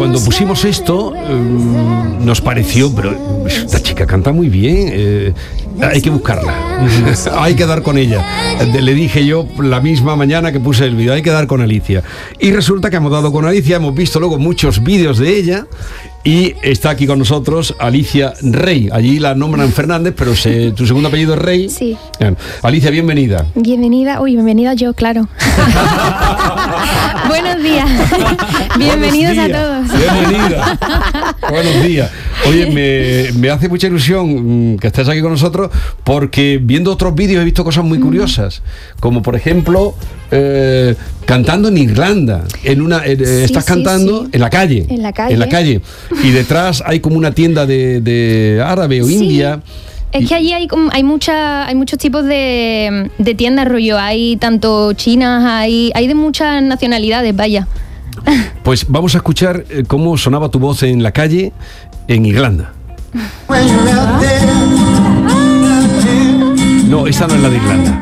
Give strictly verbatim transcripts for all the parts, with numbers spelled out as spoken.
cuando pusimos esto, um, nos pareció, pero esta chica canta muy bien, eh, hay que buscarla, hay que dar con ella. Le dije yo la misma mañana que puse el vídeo, hay que dar con Alicia. Y resulta que hemos dado con Alicia, hemos visto luego muchos vídeos de ella. Y está aquí con nosotros Alicia Rey. Allí la nombran Fernández, pero se, tu segundo apellido es Rey. Sí. Bien. Alicia, bienvenida. Bienvenida. Uy, bienvenida yo, claro. Buenos días. Bienvenidos Buenos días. a todos. Bienvenida. Buenos días. Oye, me, me hace mucha ilusión que estés aquí con nosotros porque viendo otros vídeos he visto cosas muy curiosas. Como por ejemplo, eh, cantando en Irlanda. En una, eh, Sí, estás sí, cantando sí. en la calle. En la calle. En la calle. Y detrás hay como una tienda de, de árabe o Sí. india. Es que allí hay, como- hay, mucha, hay muchos tipos de, de tiendas, rollo. Hay tanto chinas, hay, hay de muchas nacionalidades, vaya. Pues vamos a escuchar eh, cómo sonaba tu voz en la calle en Irlanda. No, esta no es la de Irlanda.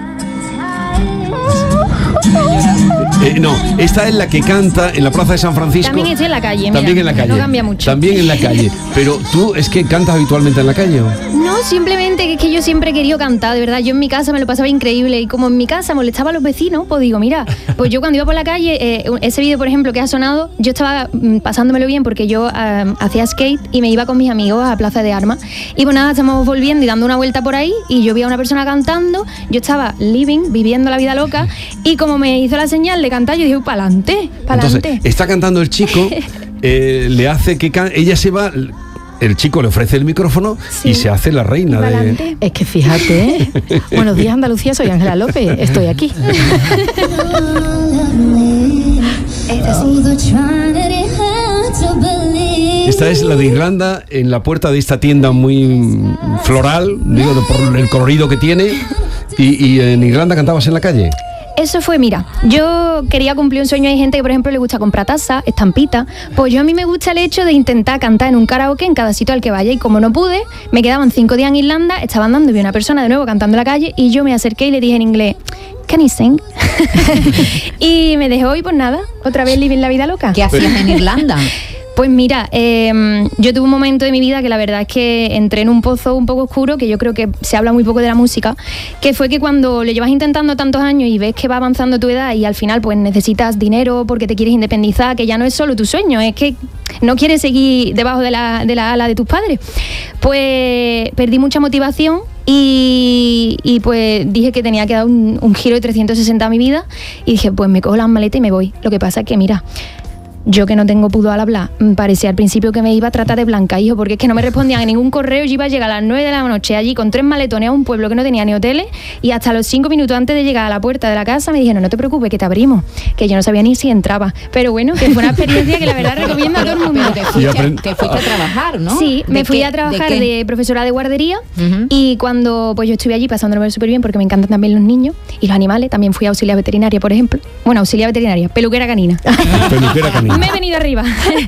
Eh, no, esta es la que canta en la plaza de San Francisco. También estoy en la calle, mira, También en la calle. no cambia mucho. También en la calle. Pero tú, ¿es que cantas habitualmente en la calle? ¿O? No, simplemente que es que yo siempre he querido cantar, de verdad. Yo en mi casa me lo pasaba increíble y como en mi casa molestaba a los vecinos, pues digo, mira, pues yo cuando iba por la calle, eh, ese vídeo, por ejemplo, que ha sonado, yo estaba mm, pasándomelo bien porque yo eh, hacía skate y me iba con mis amigos a Plaza de Armas. Y pues nada, estamos volviendo y dando una vuelta por ahí y yo vi a una persona cantando, yo estaba living, viviendo la vida loca y como me hizo la señal de cantar, yo dije, para adelante, para Entonces, adelante. está cantando el chico, eh, le hace que can- ella se va, el chico le ofrece el micrófono Sí. y se hace la reina de... Pa'lante. Es que fíjate, ¿eh? Buenos días Andalucía, soy Ángela López, estoy aquí. Esta es la de Irlanda, en la puerta de esta tienda muy floral, digo, de- por el colorido que tiene. Y, y en Irlanda cantabas en la calle. Eso fue, mira, yo quería cumplir un sueño. Hay gente que, por ejemplo, le gusta comprar tazas, estampitas. Pues yo a mí me gusta el hecho de intentar cantar en un karaoke en cada sitio al que vaya. Y como no pude, me quedaban cinco días en Irlanda, estaba andando y vi una persona de nuevo cantando en la calle y yo me acerqué y le dije en inglés, ¿can you sing? Y me dejó y pues nada, otra vez living la vida loca. ¿Qué hacías en Irlanda? Pues mira, eh, yo tuve un momento de mi vida que la verdad es que entré en un pozo un poco oscuro, que yo creo que se habla muy poco de la música, que fue que cuando lo llevas intentando tantos años y ves que va avanzando tu edad y al final pues necesitas dinero porque te quieres independizar, que ya no es solo tu sueño, es que no quieres seguir debajo de la, de la ala de tus padres, pues perdí mucha motivación. Y, y pues dije que tenía que dar un, un giro de trescientos sesenta a mi vida y dije, pues me cojo las maletas y me voy. Lo que pasa es que, mira, yo que no tengo pudor al hablar, parecía al principio que me iba a tratar de blanca, hijo, porque es que no me respondían en ningún correo. Yo iba a llegar a las nueve de la noche allí con tres maletones a un pueblo que no tenía ni hoteles y hasta los cinco minutos antes de llegar a la puerta de la casa me dijeron, no te preocupes, que te abrimos, que yo no sabía ni si entraba. Pero bueno, que fue una experiencia que la verdad recomiendo a todo el mundo. Pero te fuiste, Y aprend- te fuiste a trabajar, ¿no? Sí, ¿De me fui qué? a trabajar ¿De de, qué? profesora de guardería. Ujú. Y cuando pues yo estuve allí pasándolo súper bien porque me encantan también los niños y los animales, también fui auxiliar veterinaria, por ejemplo. Bueno, auxiliar veterinaria, peluquera canina. Peluquera canina. Me he venido arriba.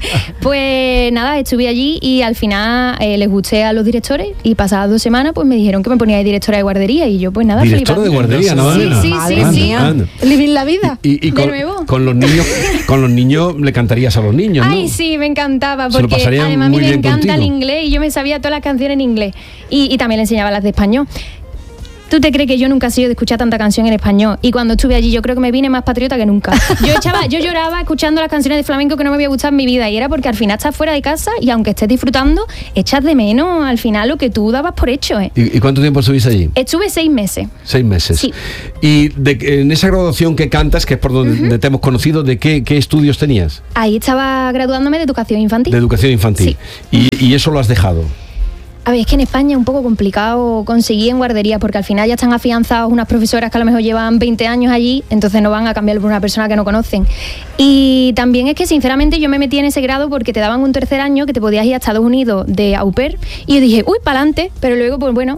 Pues nada, estuve allí y al final eh, les gusté a los directores y pasadas dos semanas pues me dijeron que me ponía de directora de guardería y yo pues nada, Directora de flipando. guardería, ¿no? Sí, Ana? sí, Madre sí, sí. mía. Anda. Living la vida. Y, y De con, nuevo. con los niños, con los niños le cantarías a los niños, ¿no? Ay, sí, me encantaba, Se lo porque pasarían además a mí muy me bien encanta el contigo. inglés y yo me sabía todas las canciones en inglés. Y, y también le enseñaba las de español. ¿Tú te crees que yo nunca he sido de escuchar tanta canción en español? Y cuando estuve allí yo creo que me vine más patriota que nunca. Yo echaba, yo lloraba escuchando las canciones de flamenco que no me había gustado en mi vida y era porque al final estás fuera de casa y aunque estés disfrutando, echas de menos al final lo que tú dabas por hecho, ¿eh? ¿Y, y cuánto tiempo estuviste allí? Estuve seis meses. Seis meses. Sí. Y de, en esa graduación que cantas, que es por donde te hemos conocido, ¿de qué, qué estudios tenías? Ahí estaba graduándome de educación infantil. De educación infantil. Y, y eso lo has dejado. A ver, es que en España es un poco complicado conseguir en guarderías porque al final ya están afianzados unas profesoras que a lo mejor llevan veinte años allí, entonces no van a cambiarlo por una persona que no conocen. Y también es que sinceramente yo me metí en ese grado porque te daban un tercer año que te podías ir a Estados Unidos de au pair y yo dije, uy, para adelante, pero luego pues bueno,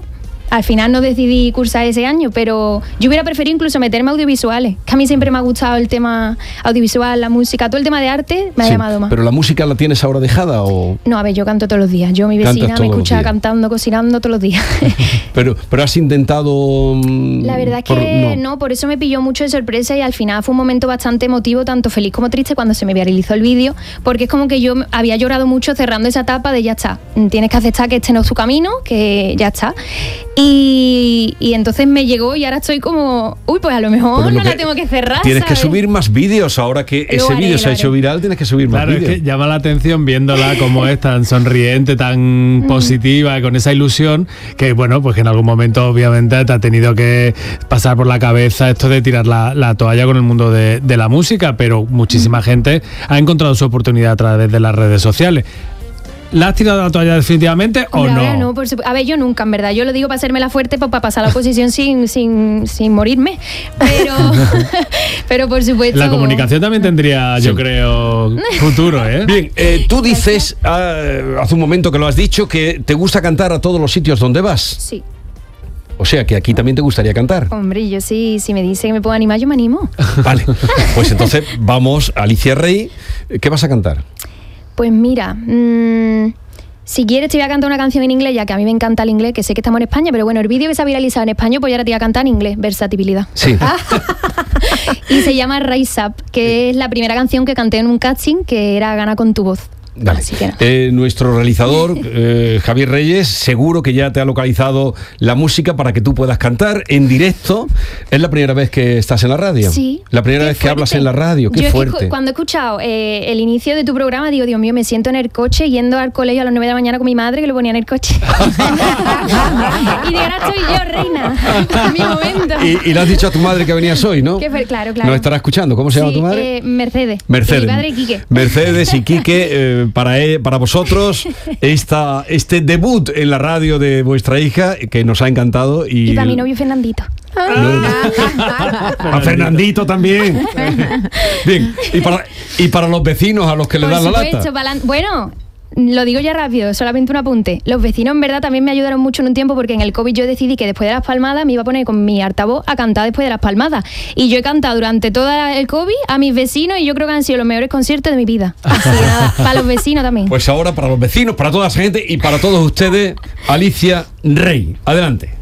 al final no decidí cursar ese año, pero yo hubiera preferido incluso meterme a audiovisuales, que a mí siempre me ha gustado el tema audiovisual, la música, todo el tema de arte me ha Sí, llamado más. ¿pero la música la tienes ahora dejada o...? No, a ver, yo canto todos los días. Yo, mi Cantas vecina, me todos los escucha días. cantando, cocinando todos los días. Pero, pero has intentado... mm, La verdad es por- que no. por eso me pilló mucho de sorpresa y al final fue un momento bastante emotivo, tanto feliz como triste cuando se me viralizó el vídeo, porque es como que yo había llorado mucho cerrando esa etapa de ya está, tienes que aceptar que este no es tu camino, que ya está. Y, y entonces me llegó y ahora estoy como, uy, pues a lo mejor Pero lo no la que- tengo que cerrar, Tienes que ¿sabes? subir más vídeos ahora que Lo ese haré, vídeo se lo ha hecho haré. viral, tienes que subir más Claro, es vídeos. que llama la atención viéndola como es tan sonriente, tan positiva, con esa ilusión, que bueno, pues que en algún momento obviamente te ha tenido que pasar por la cabeza esto de tirar la, la toalla con el mundo de, de la música, pero muchísima gente ha encontrado su oportunidad a través de las redes sociales. ¿La has tirado la toalla definitivamente o Hombre, no? ahora no, por supu- a ver, yo nunca, en verdad. Yo lo digo para hacerme la fuerte, pues, para pasar la oposición sin, sin, sin morirme. Pero, pero por supuesto. La comunicación también tendría, yo Sí. creo, futuro, ¿eh? Bien, eh, tú dices, ah, hace un momento que lo has dicho, que te gusta cantar a todos los sitios donde vas. Sí. O sea, que aquí también te gustaría cantar. Hombre, yo sí, si me dicen que me puedo animar, yo me animo. Vale, pues entonces vamos, Alicia Rey, ¿qué vas a cantar? Pues mira, mmm, si quieres te voy a cantar una canción en inglés, ya que a mí me encanta el inglés, que sé que estamos en España, pero bueno, el vídeo que se ha viralizado en español, pues yo ahora te voy a cantar en inglés, versatilidad. Sí. Y se llama Rise Up, que es la primera canción que canté en un casting, que era Gana con tu voz. Dale. Así que no. Eh, nuestro realizador, eh, Javier Reyes, seguro que ya te ha localizado la música para que tú puedas cantar en directo. ¿Es la primera vez que estás en la radio? Sí. La primera Qué vez que hablas fuerte. en la radio, qué Yo es que fuerte. cu- cuando he escuchado eh, el inicio de tu programa, digo, Dios mío, me siento en el coche yendo al colegio a las nueve de la mañana con mi madre, que lo ponía en el coche. Y de ahora estoy yo, reina. Mi momento. Y, y le has dicho a tu madre que venías hoy, ¿no? Que fue- claro, claro. ¿No estará escuchando? ¿Cómo se llama Sí, tu madre? eh, Mercedes. Mercedes. Y mi padre, Quique. Mercedes y Quique, eh, para, e- para vosotros, esta, este debut en la radio de vuestra hija, que nos ha encantado. Y, Y para mi novio Fernandito. a Fernandito también. Bien, y para, y para los vecinos a los que le Por dan la supuesto, lata. pa'lan- bueno, lo digo ya rápido, solamente un apunte. Los vecinos en verdad también me ayudaron mucho en un tiempo porque en el COVID yo decidí que después de las palmadas me iba a poner con mi altavoz a cantar después de las palmadas. Y yo he cantado durante todo el COVID a mis vecinos y yo creo que han sido los mejores conciertos de mi vida. Así que nada, para los vecinos también. Pues ahora para los vecinos, para toda esa gente y para todos ustedes, Alicia Rey. Adelante.